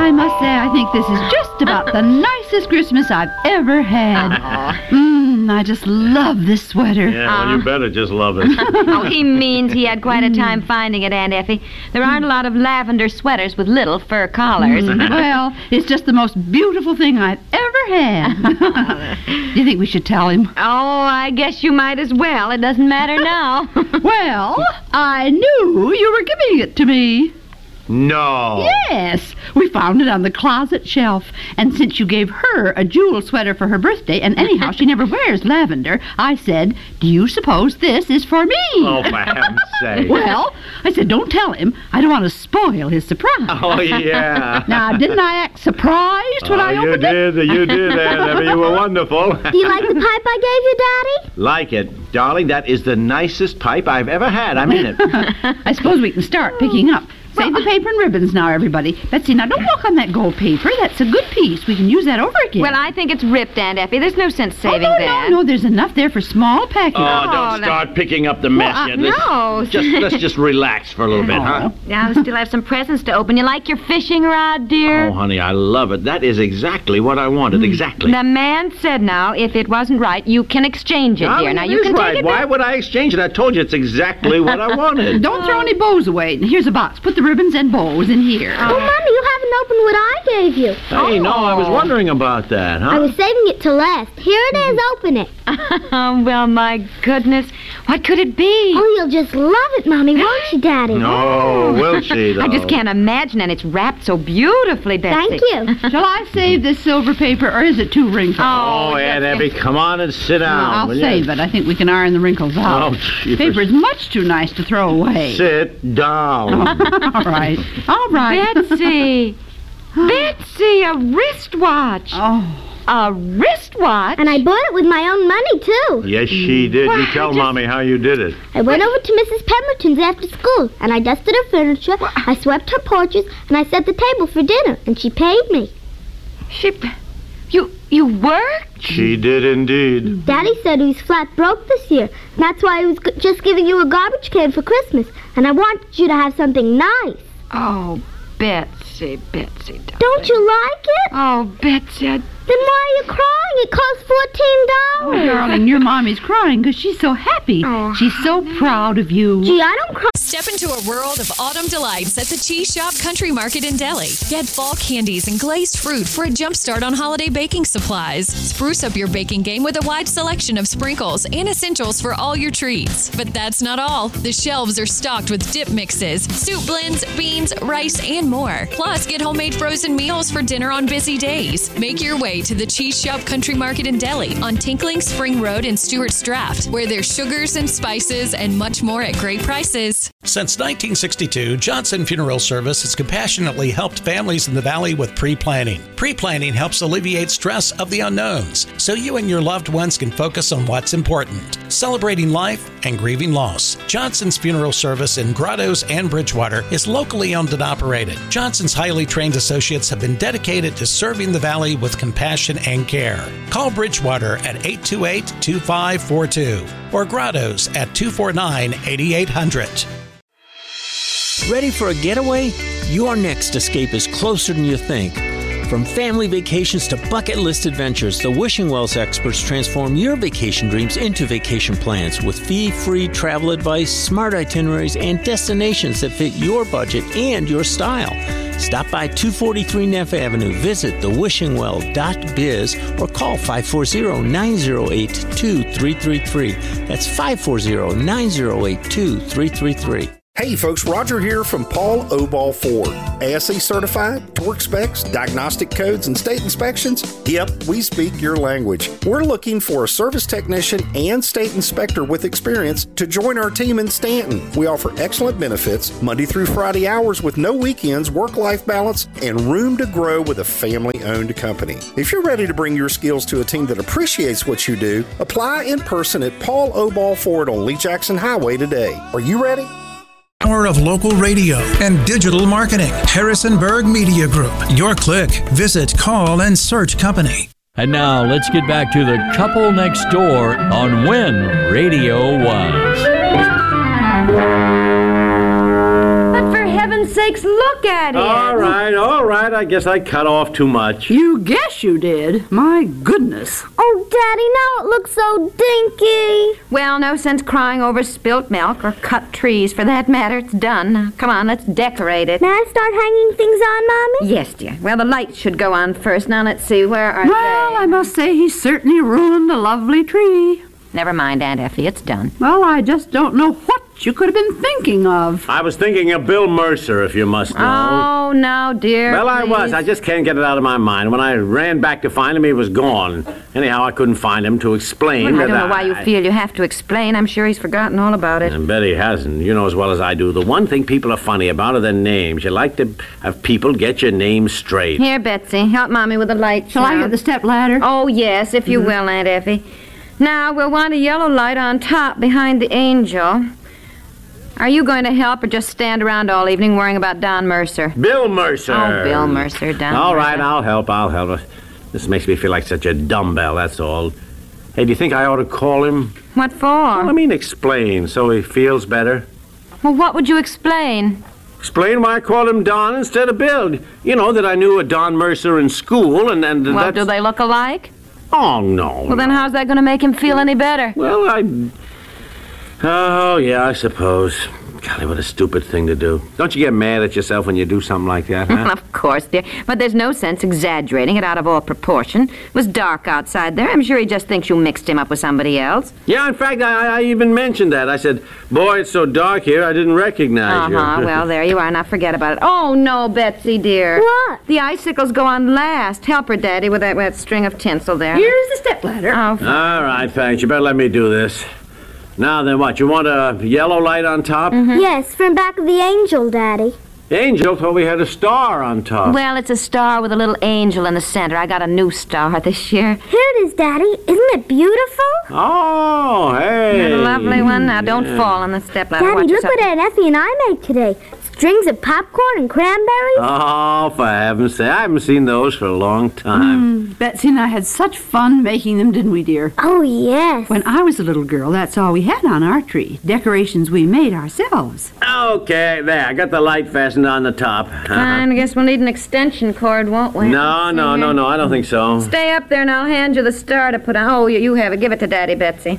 I must say, I think this is just about the nicest Christmas I've ever had. I just love this sweater. Yeah, well, you better just love it. Oh, he means he had quite a time finding it, Aunt Effie. There aren't a lot of lavender sweaters with little fur collars. Well, it's just the most beautiful thing I've ever had. Do you think we should tell him? Oh, I guess you might as well. It doesn't matter now. Well, I knew you were giving it to me. No. Yes. We found it on the closet shelf. And since you gave her a jewel sweater for her birthday, and anyhow she never wears lavender, I said, do you suppose this is for me? Oh, for heaven's sake. Well, I said, don't tell him. I don't want to spoil his surprise. Oh, yeah. Now, didn't I act surprised when I opened it? You did, Aunt Effie. You were wonderful. Do you like the pipe I gave you, Daddy? Like it. Darling, that is the nicest pipe I've ever had. I mean it. I suppose we can start picking up. Save the paper and ribbons now, everybody. Betsy, now don't walk on that gold paper. That's a good piece. We can use that over again. Well, I think it's ripped, Aunt Effie. There's no sense saving that. No, there's enough there for small packing. Oh, don't start picking up the mess yet. No. Let's just relax for a little bit, huh? Yeah, I still have some presents to open. You like your fishing rod, dear? Oh, honey, I love it. That is exactly what I wanted. Exactly. The man said now, if it wasn't right, you can exchange it, dear. Now, you can take it back. Why would I exchange it? I told you it's exactly what I wanted. Don't throw any bows away. Here's a box. Put the ribbons and bows in here. Oh, Mommy, you haven't opened what I gave you. Hey, no, I was wondering about that, huh? I was saving it to last. Here it is. Open it. Well, my goodness. What could it be? Oh, you'll just love it, Mommy, won't you, Daddy? No, will she, though? I just can't imagine, and it's wrapped so beautifully, Betsy. Thank you. Shall I save this silver paper, or is it too wrinkled? Oh, Aunt Effie, come on and sit down. I'll save it. I think we can iron the wrinkles out. Oh, jeepers. Paper is much too nice to throw away. Sit down. All right. All right. Betsy. Betsy, a wristwatch. Oh. A wristwatch? And I bought it with my own money, too. Yes, she did. You tell Mommy how you did it. I went over to Mrs. Pemberton's after school, and I dusted her furniture, I swept her porches, and I set the table for dinner, and she paid me. You worked? She did indeed. Daddy said he was flat broke this year, and that's why he was just giving you a garbage can for Christmas, and I wanted you to have something nice. Oh, Betsy, darling. Don't you like it? Oh, Betsy, Then why are you crying? It costs $14. Oh, darling, your mommy's crying because she's so happy. Oh. She's so proud of you. Gee, I don't cry. Step into a world of autumn delights at the Cheese Shop Country Market in Delhi. Get fall candies and glazed fruit for a jump start on holiday baking supplies. Spruce up your baking game with a wide selection of sprinkles and essentials for all your treats. But that's not all. The shelves are stocked with dip mixes, soup blends, beans, rice, and more. Plus, get homemade frozen meals for dinner on busy days. Make your way to the Cheese Shop Country Market in Delhi on Tinkling Spring Road in Stewart's Draft, where there's sugars and spices and much more at great prices. Since 1962, Johnson Funeral Service has compassionately helped families in the Valley with pre-planning. Pre-planning helps alleviate stress of the unknowns, so you and your loved ones can focus on what's important, celebrating life and grieving loss. Johnson's Funeral Service in Grottoes and Bridgewater is locally owned and operated. Johnson's highly trained associates have been dedicated to serving the Valley with compassion and care. Call Bridgewater at 828-2542 or Grottoes at 249-8800. Ready for a getaway? Your next escape is closer than you think. From family vacations to bucket list adventures, the Wishing Wells experts transform your vacation dreams into vacation plans with fee-free travel advice, smart itineraries, and destinations that fit your budget and your style. Stop by 243 Neff Avenue, visit thewishingwell.biz, or call 540-908-2333. That's 540-908-2333. Hey folks, Roger here from Paul Obal Ford. ASE certified, torque specs, diagnostic codes, and state inspections? Yep, we speak your language. We're looking for a service technician and state inspector with experience to join our team in Stanton. We offer excellent benefits, Monday through Friday hours with no weekends, work-life balance, and room to grow with a family-owned company. If you're ready to bring your skills to a team that appreciates what you do, apply in person at Paul Obal Ford on Lee Jackson Highway today. Are you ready? Power of local radio and digital marketing. Harrisonburg Media Group. Your click. Visit, call, and search company. And now let's get back to the couple next door on When Radio Was. But for heaven's sakes, look at it. All right. I guess I cut off too much. You guess you did. My goodness. Oh, Daddy, now it looks so dinky. Well, no sense crying over spilt milk or cut trees. For that matter, it's done. Now, come on, let's decorate it. May I start hanging things on, Mommy? Yes, dear. Well, the lights should go on first. Now, let's see. Where are Well, they? I must say he certainly ruined a lovely tree. Never mind, Aunt Effie. It's done. Well, I just don't know what you could have been thinking of. I was thinking of Bill Mercer, if you must know. Oh, no, dear. Well, I please. was. I just can't get it out of my mind. When I ran back to find him, he was gone. Anyhow, I couldn't find him to explain Well, I that don't know why you feel you have to explain. I'm sure he's forgotten all about it. I bet he hasn't. You know as well as I do. The one thing people are funny about are their names. You like to have people get your name straight. Here, Betsy, help Mommy with the light. Shall I get the step ladder? Oh, yes, if you will, Aunt Effie. Now, we'll want a yellow light on top behind the angel. Are you going to help or just stand around all evening worrying about Don Mercer? Bill Mercer. Oh, Bill Mercer, Don All Mercer. right, I'll help. This makes me feel like such a dumbbell, that's all. Hey, do you think I ought to call him? What for? Well, I mean, explain, so he feels better. Well, what would you explain? Explain why I called him Don instead of Bill. You know, that I knew a Don Mercer in school, and Well, that's... do they look alike? Oh, no. Well, then how's that going to make him feel any better? Well, Oh, yeah, I suppose. Golly, what a stupid thing to do. Don't you get mad at yourself when you do something like that, huh? Of course, dear. But there's no sense exaggerating it out of all proportion. It was dark outside there. I'm sure he just thinks you mixed him up with somebody else. Yeah, in fact, I even mentioned that. I said, boy, it's so dark here, I didn't recognize you. Well, there you are. Now forget about it. Oh, no, Betsy, dear. What? The icicles go on last. Help her, Daddy, with that string of tinsel there. Here's the step ladder. Oh, All right, thanks. You better let me do this. Now then, what? You want a yellow light on top? Yes, from back of the angel, Daddy. Angel thought we had a star on top. well, it's a star with a little angel in the center. I got a new star this year. Here it is, Daddy. Isn't it beautiful? Oh, hey. A lovely one. Now, don't fall on the step ladder. Daddy, Watch look yourself. what Aunt Effie and I made today. Strings of popcorn and cranberries. Oh, for heaven's sake. I haven't seen those for a long time. Betsy and I had such fun making them, didn't we, dear? Oh, yes. When I was a little girl, that's all we had on our tree. Decorations we made ourselves. Okay, there. I got the light fastened on the top. Fine, I guess we'll need an extension cord, won't we? No, I don't think so. Stay up there and I'll hand you the star to put on. Oh, you have it. Give it to Daddy, Betsy.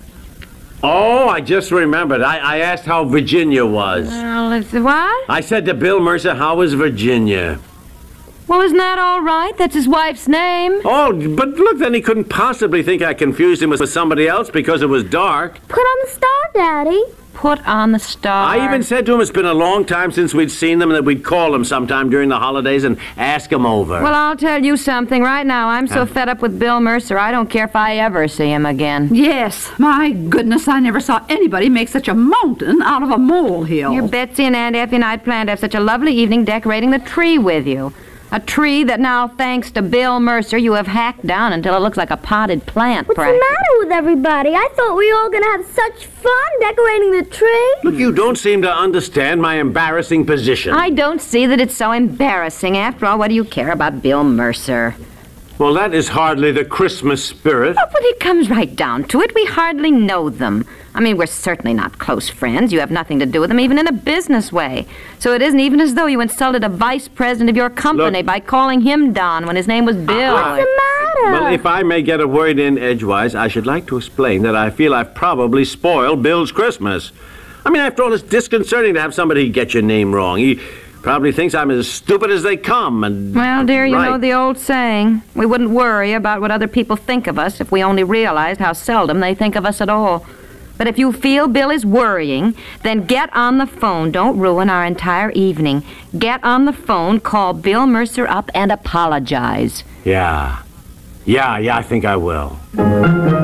Oh, I just remembered. I asked how Virginia was. Well, it's what? I said to Bill Mercer, how was Virginia? Well, isn't that all right? That's his wife's name. Oh, but look, then he couldn't possibly think I confused him with somebody else because it was dark. Put on the star, Daddy. Put on the star. I even said to him it's been a long time since we'd seen them and that we'd call him sometime during the holidays and ask him over. Well, I'll tell you something. Right now, I'm so fed up with Bill Mercer, I don't care if I ever see him again. Yes, my goodness, I never saw anybody make such a mountain out of a molehill. Here, Betsy and Aunt Effie and I had planned to have such a lovely evening decorating the tree with you. A tree that now, thanks to Bill Mercer, you have hacked down until it looks like a potted plant. What's the matter with everybody? I thought we were all going to have such fun decorating the tree. Look, you don't seem to understand my embarrassing position. I don't see that it's so embarrassing. After all, what do you care about Bill Mercer? Well, that is hardly the Christmas spirit. Oh, but it comes right down to it. We hardly know them. I mean, we're certainly not close friends. You have nothing to do with them, even in a business way. So it isn't even as though you insulted a vice president of your company by calling him Don when his name was Bill. What's the matter? Well, if I may get a word in edgewise, I should like to explain that I feel I've probably spoiled Bill's Christmas. I mean, after all, it's disconcerting to have somebody get your name wrong. He probably thinks I'm as stupid as they come. And well, dear, you right. know the old saying. We wouldn't worry about what other people think of us if we only realized how seldom they think of us at all. But if you feel Bill is worrying, then get on the phone. Don't ruin our entire evening. Get on the phone, call Bill Mercer up, and apologize. Yeah, I think I will.